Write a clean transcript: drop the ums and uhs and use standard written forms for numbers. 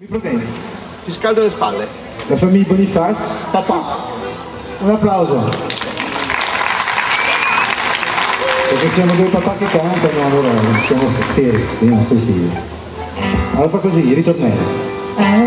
problemi. Ti scaldo le spalle. La famiglia Bonifaz, papà. Un applauso. Perché siamo due papà che cantano, allora siamo fieri dei nostri figli. Allora fa così, ritornello.